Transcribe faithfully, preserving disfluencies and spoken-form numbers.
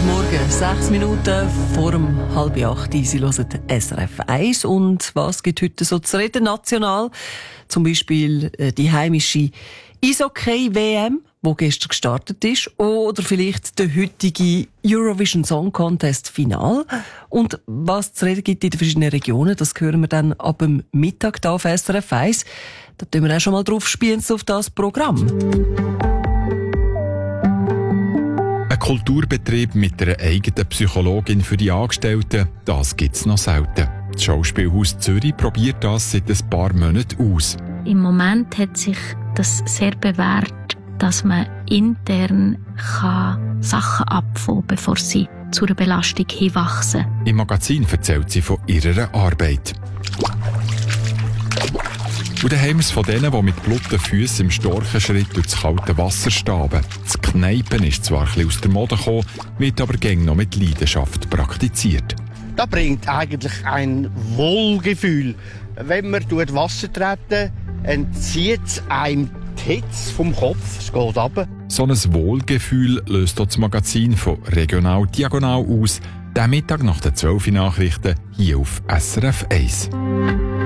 Morgen, sechs Minuten vor dem halb acht. Sie hören S R F eins. Und was gibt heute so zu reden national? Zum Beispiel die heimische Eishockey-W M, die gestern gestartet ist. Oder vielleicht der heutige Eurovision Song Contest Final. Und was zu reden gibt in den verschiedenen Regionen, das hören wir dann ab dem Mittag hier auf S R F eins. Da tun wir auch schon mal drauf spielen auf das Programm. Ein Kulturbetrieb mit einer eigenen Psychologin für die Angestellten, das gibt es noch selten. Das Schauspielhaus Zürich probiert das seit ein paar Monaten aus. Im Moment hat sich das sehr bewährt, dass man intern kann Sachen abfangen kann, bevor sie zu einer Belastung hinwachsen. Im Magazin erzählt sie von ihrer Arbeit. Und dann haben wir es von denen, die mit blutigen Füssen im Storchenschritt durch das kalte Wasser staben. Das Kneipen ist zwar ein bisschen aus der Mode gekommen, wird aber gäng noch mit Leidenschaft praktiziert. Das bringt eigentlich ein Wohlgefühl. Wenn man durch Wasser treten, entzieht es einem die Hitze vom Kopf, es geht runter. So ein Wohlgefühl löst das Magazin von Regional Diagonal aus. Den Mittag nach den zwölf Nachrichten hier auf S R F eins.